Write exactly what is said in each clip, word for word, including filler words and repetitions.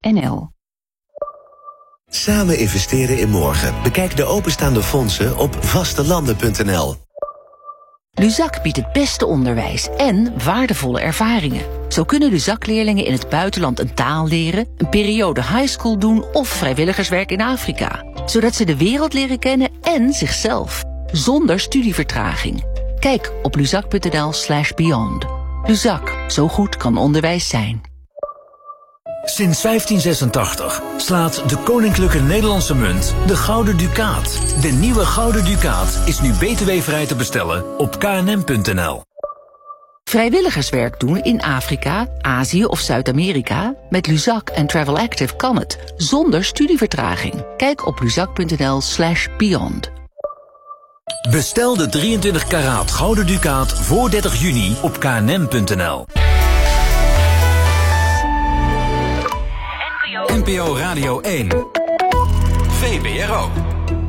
n l. Samen investeren in morgen. Bekijk de openstaande fondsen op vastelanden punt n l. Luzak biedt het beste onderwijs en waardevolle ervaringen. Zo kunnen Luzak-leerlingen in het buitenland een taal leren, een periode highschool doen of vrijwilligerswerk in Afrika. Zodat ze de wereld leren kennen en zichzelf. Zonder studievertraging. Kijk op luzak punt n l slash beyond. Luzak, zo goed kan onderwijs zijn. Sinds vijftien zesentachtig slaat de Koninklijke Nederlandse Munt de Gouden Ducaat. De nieuwe Gouden Ducaat is nu B T W-vrij te bestellen op k n m punt n l. Vrijwilligerswerk doen in Afrika, Azië of Zuid-Amerika? Met Luzak en Travel Active kan het, zonder studievertraging. Kijk op luzak punt n l slash beyond. Bestel de drieëntwintig karaat Gouden Ducaat voor dertig juni op k n m punt n l. N P O Radio één. V B R O.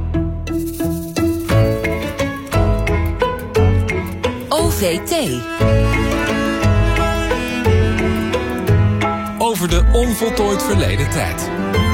O V T. Over de onvoltooid verleden tijd.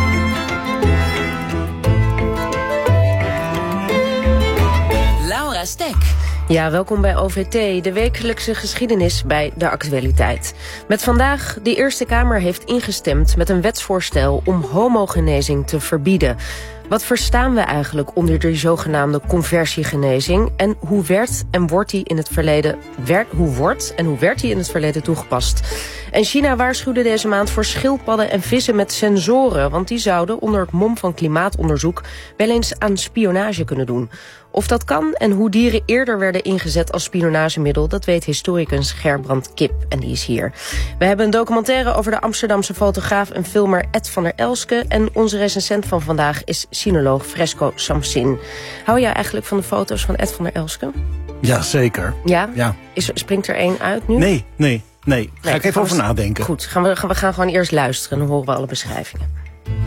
Laura Stek. Ja, welkom bij O V T, de wekelijkse geschiedenis bij de actualiteit. Met vandaag, de Eerste Kamer heeft ingestemd met een wetsvoorstel om homogenezing te verbieden. Wat verstaan we eigenlijk onder de zogenaamde conversiegenezing? En hoe werd en wordt die in het verleden werd, hoe wordt en hoe werd die in het verleden toegepast? En China waarschuwde deze maand voor schildpadden en vissen met sensoren, want die zouden onder het mom van klimaatonderzoek wel eens aan spionage kunnen doen. Of dat kan en hoe dieren eerder werden ingezet als spionagemiddel, dat weet historicus Gerbrand Kip en die is hier. We hebben een documentaire over de Amsterdamse fotograaf en filmer Ed van der Elske en onze recensent van vandaag is sinoloog Fresco Samsin. Hou jij eigenlijk van de foto's van Ed van der Elske? Ja, zeker. Ja? Ja. Is, springt er één uit nu? Nee, nee, nee. Ga nee, ik even over we, nadenken. Goed, gaan we, gaan we gaan gewoon eerst luisteren en dan horen we alle beschrijvingen.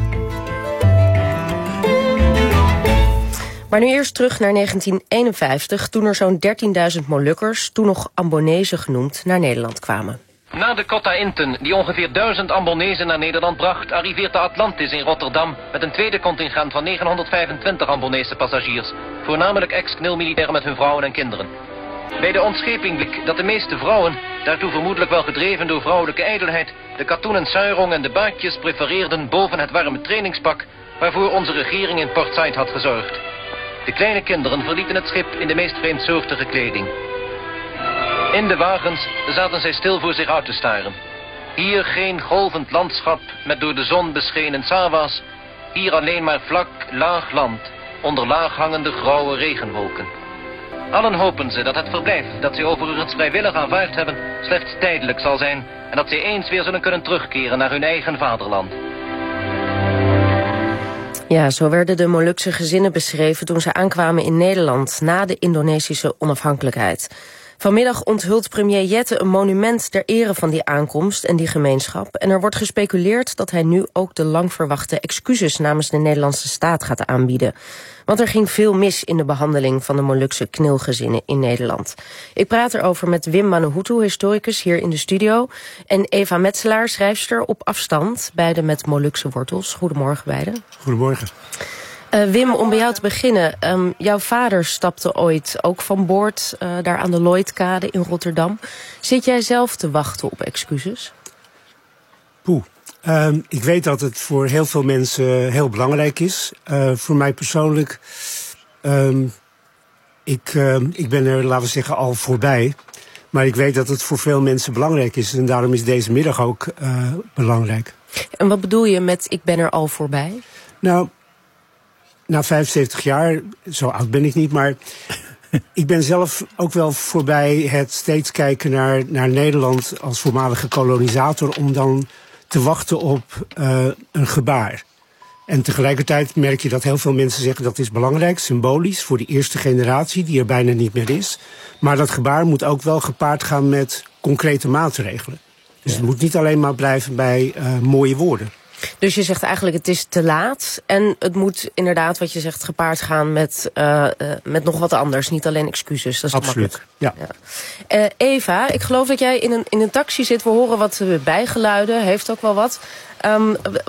Maar nu eerst terug naar negentien eenenvijftig, toen er zo'n dertienduizend Molukkers, toen nog Ambonezen genoemd, naar Nederland kwamen. Na de Cotta Inten, die ongeveer duizend Ambonezen naar Nederland bracht, arriveert de Atlantis in Rotterdam met een tweede contingent van negenhonderdvijfentwintig Ambonese passagiers, voornamelijk ex-K N I L-militairen met hun vrouwen en kinderen. Bij de ontscheping bleek dat de meeste vrouwen, daartoe vermoedelijk wel gedreven door vrouwelijke ijdelheid, de katoenen suirong en de baadjes prefereerden boven het warme trainingspak waarvoor onze regering in Port Said had gezorgd. De kleine kinderen verlieten het schip in de meest vreemdsoortige kleding. In de wagens zaten zij stil voor zich uit te staren. Hier geen golvend landschap met door de zon beschenen Sawas. Hier alleen maar vlak, laag land, onder laag hangende grauwe regenwolken. Allen hopen ze dat het verblijf dat zij overigens vrijwillig aanvaard hebben slechts tijdelijk zal zijn en dat zij eens weer zullen kunnen terugkeren naar hun eigen vaderland. Ja, zo werden de Molukse gezinnen beschreven toen ze aankwamen in Nederland na de Indonesische onafhankelijkheid. Vanmiddag onthult premier Jette een monument ter ere van die aankomst en die gemeenschap. En er wordt gespeculeerd dat hij nu ook de lang verwachte excuses namens de Nederlandse staat gaat aanbieden. Want er ging veel mis in de behandeling van de Molukse knilgezinnen in Nederland. Ik praat erover met Wim Manehutu, historicus, hier in de studio. En Eva Metselaar, schrijfster op afstand, beide met Molukse wortels. Goedemorgen beiden. Goedemorgen. Uh, Wim, om bij jou te beginnen. Um, jouw vader stapte ooit ook van boord uh, daar aan de Lloydkade in Rotterdam. Zit jij zelf te wachten op excuses? Poeh. Um, ik weet dat het voor heel veel mensen heel belangrijk is. Uh, voor mij persoonlijk, um, ik, uh, ik ben er, laten we zeggen, al voorbij. Maar ik weet dat het voor veel mensen belangrijk is. En daarom is deze middag ook uh, belangrijk. En wat bedoel je met ik ben er al voorbij? Nou, na vijfenzeventig jaar, zo oud ben ik niet, maar ik ben zelf ook wel voorbij het steeds kijken naar, naar Nederland als voormalige kolonisator om dan te wachten op uh, een gebaar. En tegelijkertijd merk je dat heel veel mensen zeggen dat is belangrijk, symbolisch, voor die eerste generatie die er bijna niet meer is. Maar dat gebaar moet ook wel gepaard gaan met concrete maatregelen. Dus ja. Het moet niet alleen maar blijven bij uh, mooie woorden. Dus je zegt eigenlijk het is te laat en het moet inderdaad wat je zegt gepaard gaan met, uh, uh, met nog wat anders. Niet alleen excuses, dat is absoluut. Ja. Ja. Uh, Eva, ik geloof dat jij in een, in een taxi zit. We horen wat bijgeluiden, heeft ook wel wat. Um,